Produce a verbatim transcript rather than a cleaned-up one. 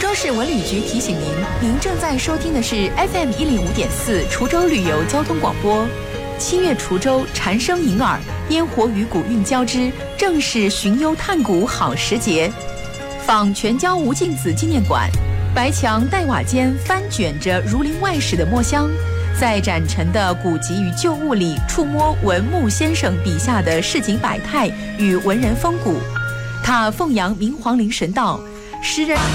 州市文旅局提醒您，您正在收听的是 F M 一零五点四滁州旅游交通广播。七月滁州蝉声迎耳，烟火与古韵交织，正是寻幽探古好时节。访全椒吴敬梓纪念馆，白墙黛瓦间翻卷着儒林外史的墨香，在展陈的古籍与旧物里触摸文牧先生笔下的市井百态与文人风骨。他奉扬明皇陵神道，诗人